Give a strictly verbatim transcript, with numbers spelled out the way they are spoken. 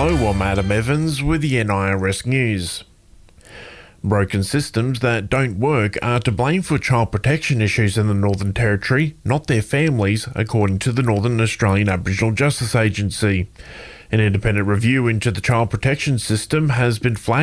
Hello, I'm Adam Evans with the N I R S News. Broken systems that don't work are to blame for child protection issues in the Northern Territory, not their families, according to the Northern Australian Aboriginal Justice Agency. An independent review into the child protection system has been flagged